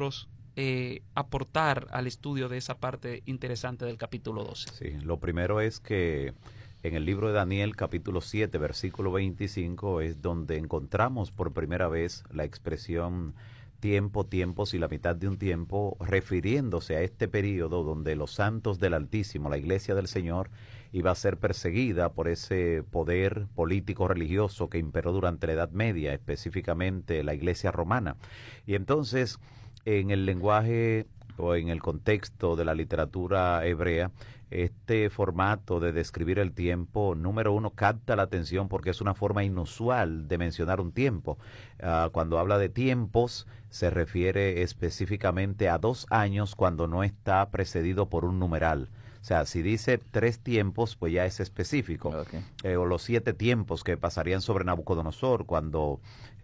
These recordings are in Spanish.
nosotros aportar al estudio de esa parte interesante del capítulo 12? Sí, lo primero es que en el libro de Daniel, capítulo 7, versículo 25, es donde encontramos por primera vez la expresión tiempo, tiempos y la mitad de un tiempo, refiriéndose a este periodo donde los santos del Altísimo, la Iglesia del Señor, iba a ser perseguida por ese poder político religioso que imperó durante la Edad Media, específicamente la Iglesia romana. Y entonces, en el lenguaje o en el contexto de la literatura hebrea, este formato de describir el tiempo, número uno, capta la atención porque es una forma inusual de mencionar un tiempo. Cuando habla de tiempos, se refiere específicamente a 2 años cuando no está precedido por un numeral. O sea, si dice 3 tiempos, pues ya es específico. Okay. O los 7 tiempos que pasarían sobre Nabucodonosor cuando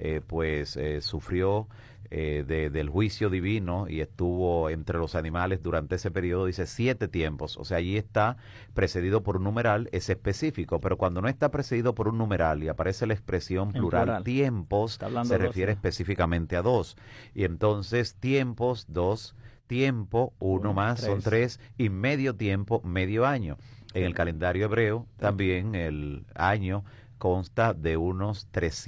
sufrió del juicio divino y estuvo entre los animales durante ese periodo, dice 7 tiempos. O sea, allí está precedido por un numeral, es específico, pero cuando no está precedido por un numeral y aparece la expresión plural tiempos, se refiere específicamente a 2. Y entonces tiempos, 2, tiempo, 1 más, 3. Son 3, y medio tiempo, medio año. En el calendario hebreo también el año consta de unos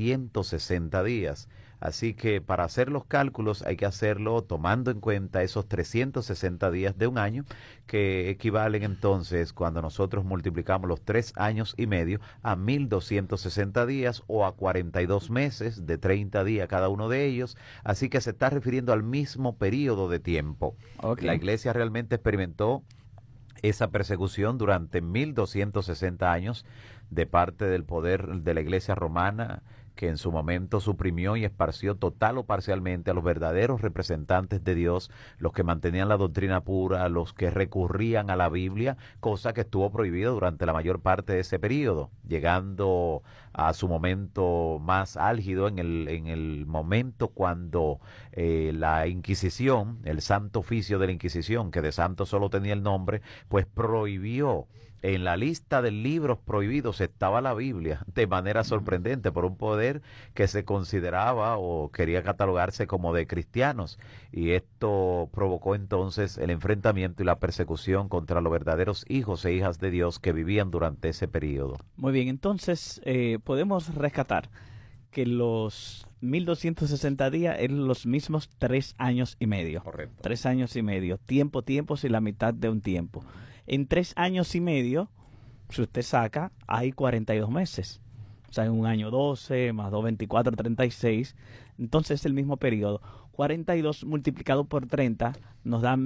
360 días. Así que para hacer los cálculos hay que hacerlo tomando en cuenta esos 360 días de un año, que equivalen entonces, cuando nosotros multiplicamos los 3 años y medio, a 1260 días o a 42 meses de 30 días cada uno de ellos. Así que se está refiriendo al mismo periodo de tiempo. Okay. La Iglesia realmente experimentó esa persecución durante 1260 años de parte del poder de la Iglesia romana, que en su momento suprimió y esparció total o parcialmente a los verdaderos representantes de Dios, los que mantenían la doctrina pura, los que recurrían a la Biblia, cosa que estuvo prohibida durante la mayor parte de ese periodo, llegando a su momento más álgido en el momento cuando la Inquisición, el Santo Oficio de la Inquisición, que de santo solo tenía el nombre, pues prohibió. En la lista de libros prohibidos estaba la Biblia, de manera sorprendente, por un poder que se consideraba o quería catalogarse como de cristianos. Y esto provocó entonces el enfrentamiento y la persecución contra los verdaderos hijos e hijas de Dios que vivían durante ese periodo. Muy bien, entonces podemos rescatar que los 1260 días eran los mismos 3 años y medio. Correcto. 3 años y medio. Tiempos y la mitad de un tiempo. En 3 años y medio, si usted saca, hay 42 meses. O sea, en un año 12, más 2, 24, 36. Entonces es el mismo periodo. 42 multiplicado por 30 nos da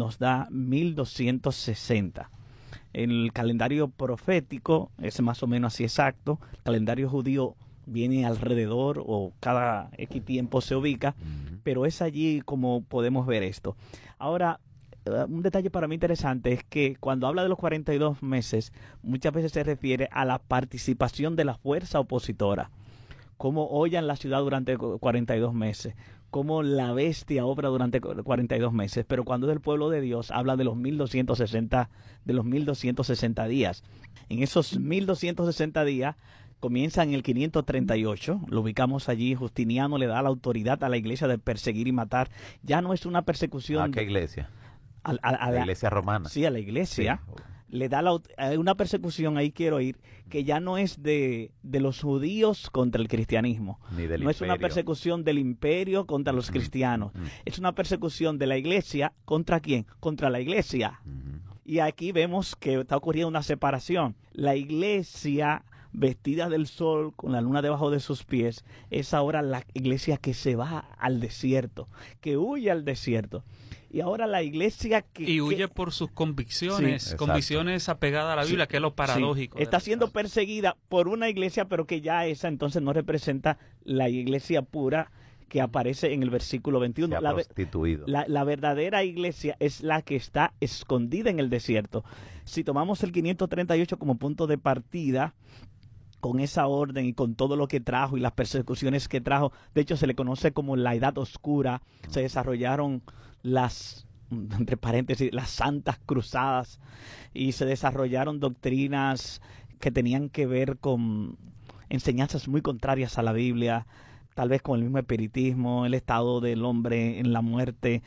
1260. El calendario profético es más o menos así exacto. El calendario judío viene alrededor o cada X tiempo se ubica, pero es allí como podemos ver esto. Ahora, un detalle para mí interesante es que cuando habla de los 42 meses, muchas veces se refiere a la participación de la fuerza opositora. Cómo hollan la ciudad durante 42 meses, cómo la bestia obra durante 42 meses, pero cuando es del pueblo de Dios habla de los 1260 días. En esos 1260 días comienza en el 538, lo ubicamos allí. Justiniano le da la autoridad a la iglesia de perseguir y matar. Ya no es una persecución. ¿A qué iglesia? A la iglesia romana. Sí, a la iglesia. Sí. Le da una persecución, ahí quiero ir, que ya no es de los judíos contra el cristianismo. Ni del no imperio. Es una persecución del imperio contra los cristianos. Es una persecución de la iglesia. ¿Contra quién? Contra la iglesia. Y aquí vemos que está ocurriendo una separación. La iglesia, vestida del sol, con la luna debajo de sus pies, es ahora la iglesia que se va al desierto, que huye al desierto. Y ahora la iglesia y huye por sus convicciones, sí, convicciones apegadas a la Biblia, sí, que es lo paradójico. Sí. Está siendo perseguida por una iglesia, pero que ya esa entonces no representa la iglesia pura que aparece en el versículo 21. Se ha prostituido. La verdadera iglesia es la que está escondida en el desierto. Si tomamos el 538 como punto de partida, con esa orden y con todo lo que trajo y las persecuciones que trajo, de hecho se le conoce como la Edad Oscura, se desarrollaron entre paréntesis, las Santas Cruzadas, y se desarrollaron doctrinas que tenían que ver con enseñanzas muy contrarias a la Biblia, tal vez con el mismo espiritismo, el estado del hombre en la muerte,